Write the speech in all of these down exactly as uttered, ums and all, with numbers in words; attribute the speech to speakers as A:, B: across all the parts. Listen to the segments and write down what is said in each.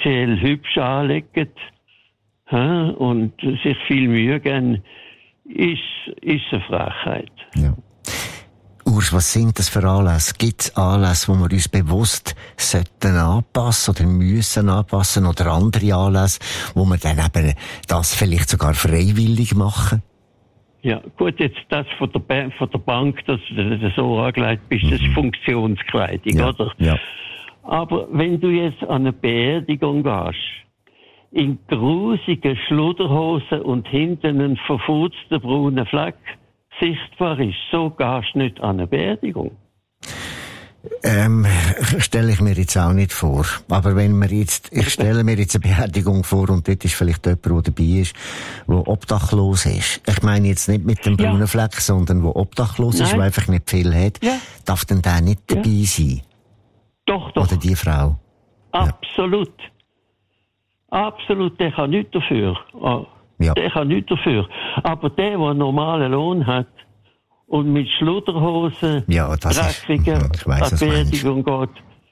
A: speziell hübsch anlegen ha, und sich viel Mühe geben, ist, ist eine Frechheit.
B: Ja. Urs, was sind das für Anlässe? Gibt es Anlässe, wo wir uns bewusst sollten anpassen oder müssen anpassen oder andere Anlässe, wo wir dann eben das vielleicht sogar freiwillig machen?
A: Ja, gut, jetzt das von der, ba- von der Bank, dass du so angelegt bist, das ist Funktionskleidung,
B: Ja,
A: oder?
B: ja.
A: Aber wenn du jetzt an eine Beerdigung gehst, in grusigen Schludderhosen und hinten einen verfutzten braunen Fleck sichtbar ist, so gehst du nicht an eine Beerdigung.
B: Ähm, stelle ich mir jetzt auch nicht vor. Aber wenn wir jetzt, ich stelle mir jetzt eine Beerdigung vor und dort ist vielleicht jemand, der dabei ist, der obdachlos ist. Ich meine jetzt nicht mit dem braunen ja. Fleck, sondern der obdachlos Nein. ist, der einfach nicht viel hat. Ja. Darf denn der nicht dabei ja. sein?
A: Doch, doch.
B: Oder die Frau?
A: Absolut. Ja. Absolut, der kann nichts dafür.
B: Ja.
A: Der kann nichts dafür. Aber der, der einen normalen Lohn hat und mit Schludderhosen,
B: ja,
A: dreckigen, an die Beerdigung geht,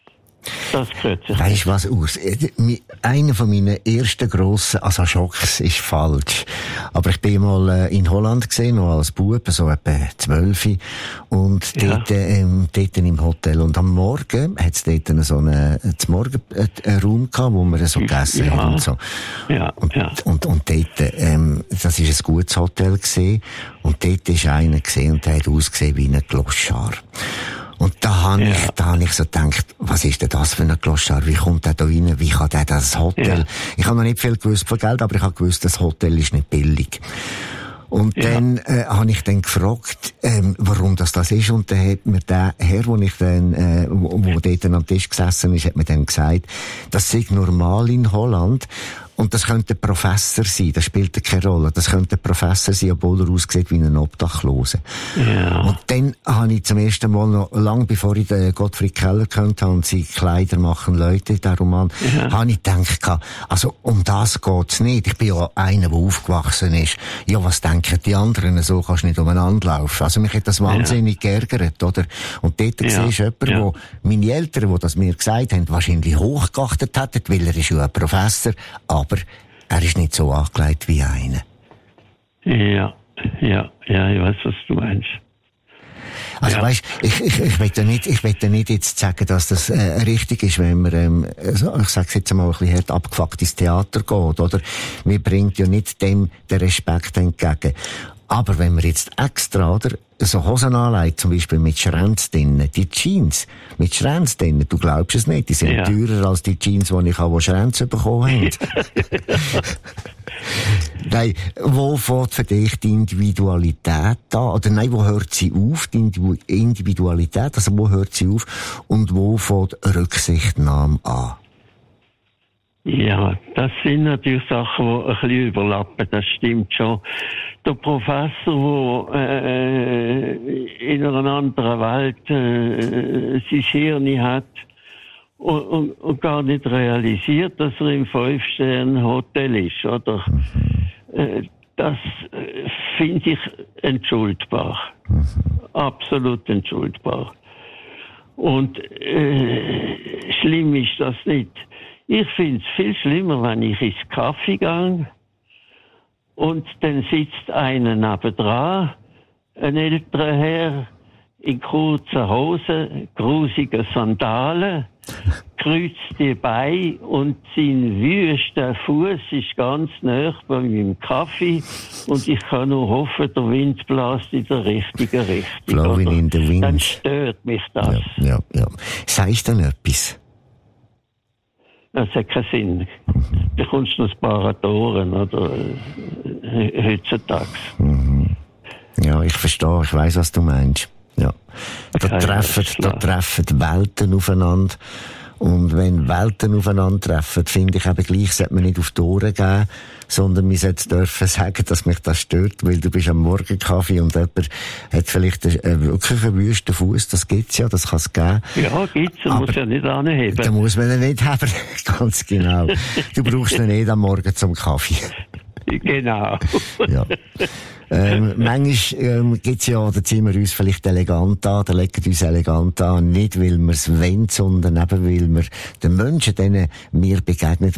A: das gehört sich.
B: Weisst du was, Urs? Einer von meinen ersten grossen, also Schocks ist falsch. Aber ich bin mal äh, in Holland gesehen, noch als Bub, so etwa zwölf. Und ja. dort, ähm, dort im Hotel. Und am Morgen hat es dort so einen, zum Morgen einen Raum gehabt, wo wir so gegessen ja. haben und so.
A: Ja.
B: Und,
A: ja.
B: und, und dort, ähm, das ist ein gutes Hotel gesehen. Und dort ist einer gesehen und der hat ausgesehen wie ein Gloschar. Und da habe ja. ich, da habe ich so gedacht, was ist denn das für ein Gloschar? Wie kommt der da rein? Wie kann der das Hotel? Ja. Ich habe noch nicht viel gewusst von Geld, aber ich habe gewusst, das Hotel ist nicht billig. Und ja. dann äh, habe ich dann gefragt, ähm, warum das das ist. Und dann hat mir der Herr, wo ich dann, äh, wo, wo dort am Tisch gesessen ist, hat mir dann gesagt, das sei normal in Holland. Und das könnte ein Professor sein, das spielt keine Rolle. Das könnte ein Professor sein, obwohl er aussieht wie ein Obdachloser.
A: Ja.
B: Und dann habe ich zum ersten Mal, noch lang bevor ich den Gottfried Keller kennt habe und sie Kleider machen Leute, der Roman, ja. habe ich gedacht, also um das geht's nicht. Ich bin ja einer, der aufgewachsen ist. Ja, was denken die anderen? So kannst du nicht umeinander laufen. Also mich hat das wahnsinnig ja. geärgert, oder? Und dort ja. siehst du jemanden, ja. wo meine Eltern, die das mir gesagt haben, wahrscheinlich hochgeachtet hätten, weil er ist ja ein Professor, aber er ist nicht so angelegt wie einer.
A: Ja, ja, ja, ich weiß, was du meinst.
B: Also
A: ja.
B: weißt, ich, ich, ich will ja nicht, ich will ja nicht jetzt sagen, dass das äh, richtig ist, wenn man, ähm, also ich sag's jetzt mal ein bisschen hart, abgefuckt ins Theater geht, oder? Mir bringt ja nicht dem den Respekt entgegen. Aber wenn man jetzt extra, oder, so Hosen anlegt, zum Beispiel mit Schränz drinnen, die Jeans mit Schränz drinnen, du glaubst es nicht, die sind ja. teurer als die Jeans, die ich habe, die Schränze bekommen haben. Nein, wo fängt für dich die Individualität an? Oder nein, wo hört sie auf, die Individualität, also wo hört sie auf und wo fängt Rücksichtnahme an?
A: Ja, das sind natürlich Sachen, die ein bisschen überlappen, das stimmt schon. Der Professor, der äh, in einer anderen Welt äh, sein Hirn hat und, und, und gar nicht realisiert, dass er im Fünf-Sterne-Hotel ist, oder? Äh, das äh, finde ich entschuldbar. Absolut entschuldbar. Und äh, schlimm ist das nicht. Ich finde es viel schlimmer, wenn ich ins Kaffee gehe und dann sitzt einer nebendran, ein älterer Herr in kurzen Hosen, grusigen Sandalen, kreuzt die Beine und sein wüster Fuß ist ganz nah bei meinem Kaffee und ich kann nur hoffen, der Wind bläst in der richtigen Richtung.
B: Blowing in the wind.
A: Dann stört mich das.
B: Ja, ja, ja. Sagst du denn etwas?
A: Das hat keinen Sinn. Da kommst du noch ein paar Toren, oder, äh, heutzutage.
B: Mhm. Ja, ich verstehe, ich weiss, was du meinst. Ja. Da
A: okay,
B: treffen, da treffen Welten aufeinander. Und wenn Welten aufeinandertreffen, finde ich eben gleich, sollte man nicht auf die Ohren gehen, sondern man sollte dürfen sagen, dass mich das stört, weil du bist am Morgenkaffee und jemand hat vielleicht einen, wirklich einen wüsten Fuß, das gibt's ja, das kann es geben.
A: Ja, gibt's, man muss ja nicht anheben.
B: Da muss man ihn nicht haben, ganz genau. Du brauchst ihn nicht am Morgen zum Kaffee.
A: Genau.
B: Ja. Ähm, manchmal ähm, gibt's ja, da ziehen wir uns vielleicht elegant an, da legen wir uns elegant an, nicht weil wir es wollen, sondern eben weil wir den Menschen, denen wir begegnen,